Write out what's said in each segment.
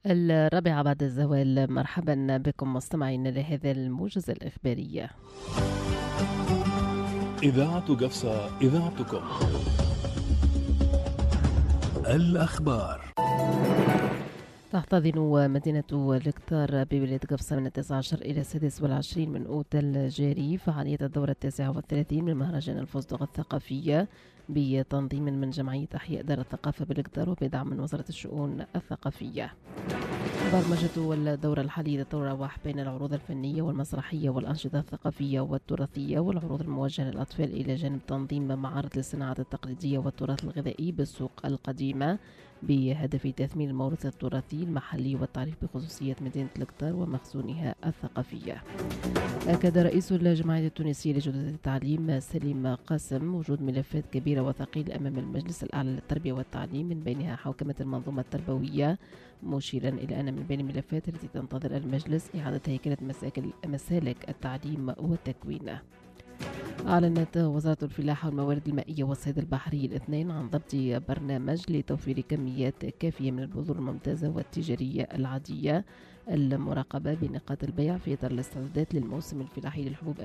الرابعة بعد الزوال. مرحبا بكم مستمعين لهذا الموجز الإخبارية. إذاعة قفصة، إذاعتكم. الأخبار. تحتضن مدينة الكتار بولاية قفصة من 19 إلى 26 من أوت الجاري فعالية الدورة 39 من مهرجان الفستق الثقافية بتنظيم من جمعية أحياء دار الثقافة بالكتار وبدعم من وزارة الشؤون الثقافية. برمجة الدورة الحالية تتراوح بين العروض الفنية والمسرحية والأنشطة الثقافية والتراثية والعروض الموجهة للأطفال إلى جانب تنظيم معارض للصناعات التقليدية والتراث الغذائي بالسوق القديمة بهدف تثمين الموروث التراثي المحلي والتعريف بخصوصية مدينة الكتار ومخزونها الثقافية. أكد رئيس الجمعية التونسية لجودة التعليم سليم قاسم وجود ملفات كبيرة وثقيلة أمام المجلس الأعلى للتربية والتعليم من بينها حوكمة المنظومة التربوية، مشيرا إلى أن من بين الملفات التي تنتظر المجلس إعادة هيكلة مسالك التعليم والتكوين. أعلنت وزارة الفلاحة والموارد المائية والصيد البحري الاثنين عن ضبط برنامج لتوفير كميات كافية من البذور الممتازة والتجارية العادية المراقبة بنقاط البيع في إطار الاستعدادات للموسم الفلاحي للحبوب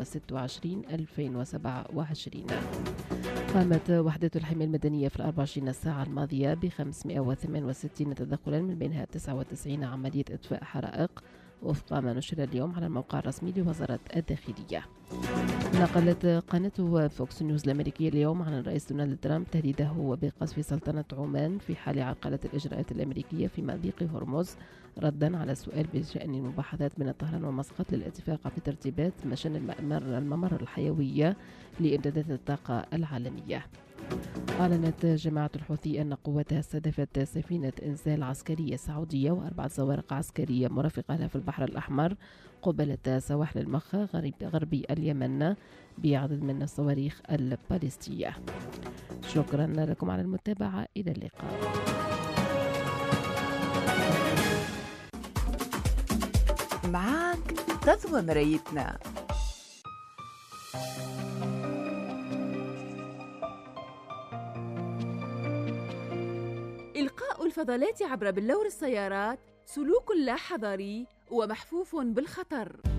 2026-2027. قامت وحدة الحماية المدنية في 24 ساعة الماضية ب 568 تدخلا من بينها 99 عملية إطفاء حرائق وفق ما نشر اليوم على الموقع الرسمي لوزارة الداخلية. نقلت قناة فوكس نيوز الأمريكية اليوم عن الرئيس دونالد ترامب تهديده بقصف سلطنة عمان في حال عرقلة الإجراءات الأمريكية في مضيق هرمز، ردا على السؤال بشأن المباحثات بين طهران ومسقط للاتفاق في ترتيبات مشان الممر الحيوية لإمدادات الطاقة العالمية. أعلنت جماعة الحوثي أن قواتها استهدفت سفينة إنزال عسكرية سعودية و4 زوارق عسكرية مرافقة لها في البحر الأحمر قبالة سواحل المخا غربي اليمن بعدد من الصواريخ الباليستية. شكرا لكم على المتابعة، إلى اللقاء. معاك تضوى مرايتنا. إلقاء الفضلات عبر بلور السيارات سلوك لا حضاري ومحفوف بالخطر.